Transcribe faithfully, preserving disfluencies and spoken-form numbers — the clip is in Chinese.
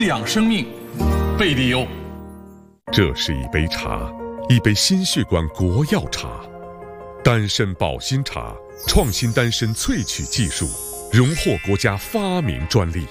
养生命，贝利优。 这是一杯茶，一杯心血管国药茶，丹参保心茶，创新丹参萃取技术，荣获国家发明专利。